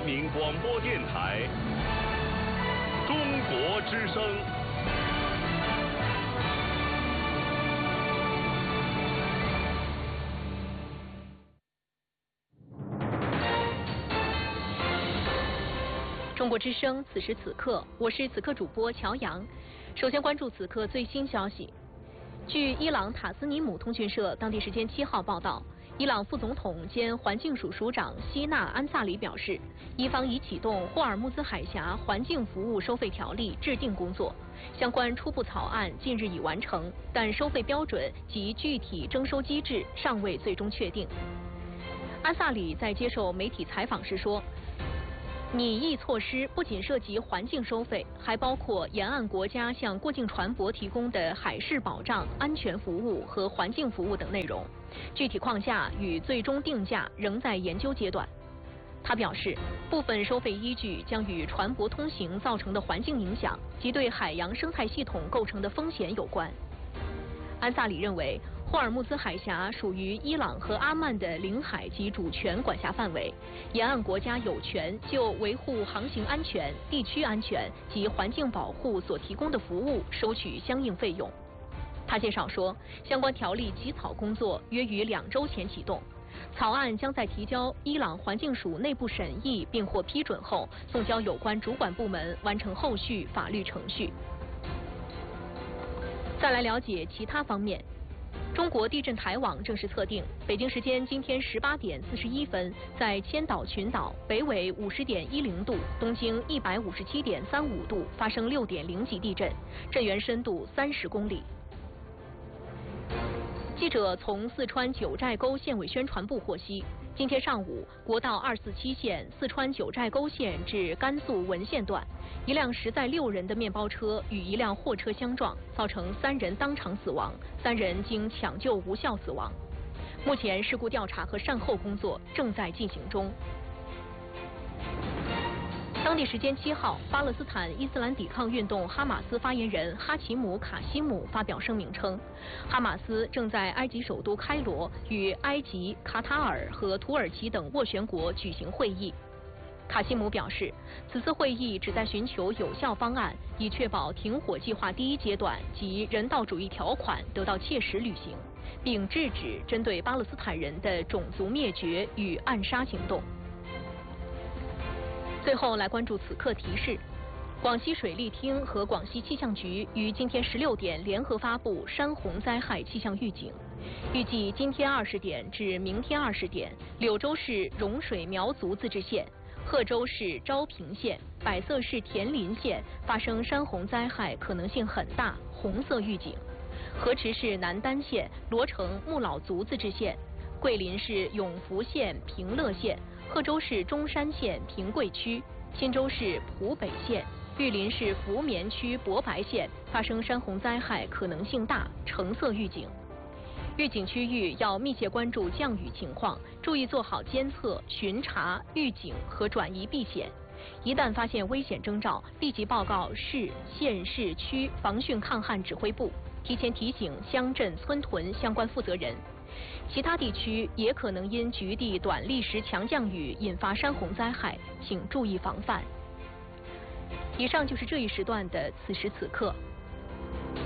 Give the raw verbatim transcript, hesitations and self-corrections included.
民广播电台《中国之声》。 中国之声，此时此刻，我是此刻主播乔阳。首先关注此刻最新消息。据伊朗塔斯尼姆通讯社当地时间七号报道，伊朗副总统兼环境署署长希纳安萨里表示，伊方已启动霍尔木兹海峡环境服务收费条例制定工作，相关初步草案近日已完成，但收费标准及具体征收机制尚未最终确定。安萨里在接受媒体采访时说，拟议措施不仅涉及环境收费，还包括沿岸国家向过境船舶提供的海事保障、安全服务和环境服务等内容。具体框架与最终定价仍在研究阶段。他表示，部分收费依据将与船舶通行造成的环境影响及对海洋生态系统构成的风险有关。安萨里认为，霍尔木兹海峡属于伊朗和阿曼的领海及主权管辖范围，沿岸国家有权就维护航行安全、地区安全及环境保护所提供的服务收取相应费用。他介绍说，相关条例起草工作约于两周前启动，草案将在提交伊朗环境署内部审议并获批准后，送交有关主管部门完成后续法律程序。再来了解其他方面。中国地震台网正式测定，北京时间今天十八点四十一分，在千岛群岛北纬五十点一零度、东经一百五十七点三五度发生六点零级地震，震源深度三十公里。记者从四川九寨沟县委宣传部获悉，今天上午，国道二四七线四川九寨沟县至甘肃文县段，一辆实载六人的面包车与一辆货车相撞，造成三人当场死亡，三人经抢救无效死亡。目前事故调查和善后工作正在进行中。当地时间七号，巴勒斯坦伊斯兰抵抗运动哈马斯发言人哈奇姆卡西姆发表声明称，哈马斯正在埃及首都开罗与埃及、卡塔尔和土耳其等斡旋国举行会议。卡西姆表示，此次会议旨在寻求有效方案，以确保停火计划第一阶段及人道主义条款得到切实履行，并制止针对巴勒斯坦人的种族灭绝与暗杀行动。最后来关注此刻提示，广西水利厅和广西气象局于今天十六点联合发布山洪灾害气象预警。预计今天二十点至明天二十点，柳州市融水苗族自治县、贺州市昭平县、百色市田林县发生山洪灾害可能性很大，红色预警。河池市南丹县、罗城木老族自治县、桂林市永福县平乐县、贺州市中山县平贵区、钦州市蒲北县、玉林市福棉区博白县发生山洪灾害可能性大，橙色预警。预警区域要密切关注降雨情况，注意做好监测、巡查、预警和转移避险。一旦发现危险征兆，立即报告市、县市区防汛抗旱指挥部，提前提醒乡镇村屯相关负责人。其他地区也可能因局地短历时强降雨引发山洪灾害，请注意防范。以上就是这一时段的此时此刻。